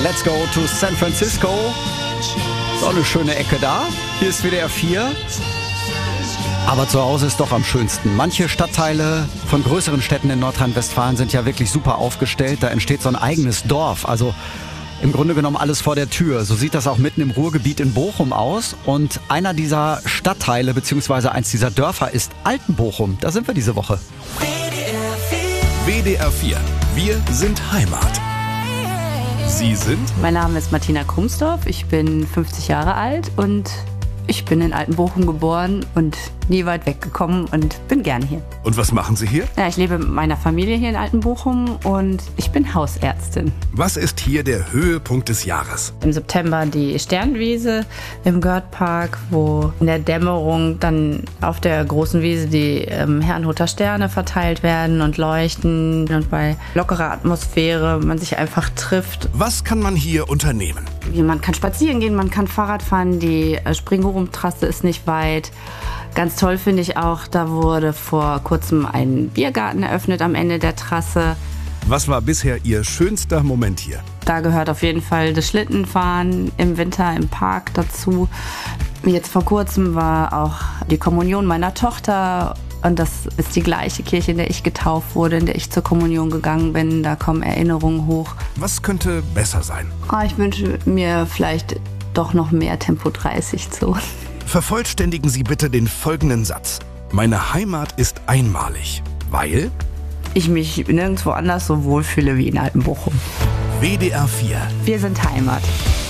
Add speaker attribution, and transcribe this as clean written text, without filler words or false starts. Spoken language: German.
Speaker 1: Let's go to San Francisco. So eine schöne Ecke da. Hier ist WDR 4. Aber zu Hause ist doch am schönsten. Manche Stadtteile von größeren Städten in Nordrhein-Westfalen sind ja wirklich super aufgestellt. Da entsteht so ein eigenes Dorf. Also im Grunde genommen alles vor der Tür. So sieht das auch mitten im Ruhrgebiet in Bochum aus. Und einer dieser Stadtteile bzw. eins dieser Dörfer ist Altenbochum. Da sind wir diese Woche.
Speaker 2: WDR 4. Wir sind Heimat. Sie sind?
Speaker 3: Mein Name ist Martina Krumsdorf. Ich bin 50 Jahre alt und ich bin in Altenbochum geboren und nie weit weggekommen und bin gerne hier.
Speaker 2: Und was machen Sie hier?
Speaker 3: Ja, ich lebe mit meiner Familie hier in Altenbochum und ich bin Hausärztin.
Speaker 2: Was ist hier der Höhepunkt des Jahres?
Speaker 3: Im September die Sternwiese im Görtpark, wo in der Dämmerung dann auf der großen Wiese die Herrnhuter Sterne verteilt werden und leuchten und bei lockerer Atmosphäre man sich einfach trifft.
Speaker 2: Was kann man hier unternehmen?
Speaker 3: Man kann spazieren gehen, man kann Fahrrad fahren, die Springorum-Trasse ist nicht weit. Ganz toll finde ich auch, da wurde vor kurzem ein Biergarten eröffnet am Ende der Trasse.
Speaker 2: Was war bisher Ihr schönster Moment hier?
Speaker 3: Da gehört auf jeden Fall das Schlittenfahren im Winter im Park dazu. Jetzt vor kurzem war auch die Kommunion meiner Tochter. Und das ist die gleiche Kirche, in der ich getauft wurde, in der ich zur Kommunion gegangen bin. Da kommen Erinnerungen hoch.
Speaker 2: Was könnte besser sein?
Speaker 3: Ich wünsche mir vielleicht doch noch mehr Tempo 30-Zonen.
Speaker 2: Vervollständigen Sie bitte den folgenden Satz. Meine Heimat ist einmalig, weil
Speaker 3: ich mich nirgendwo anders so wohlfühle wie in Altenbochum.
Speaker 2: WDR 4.
Speaker 3: Wir sind Heimat.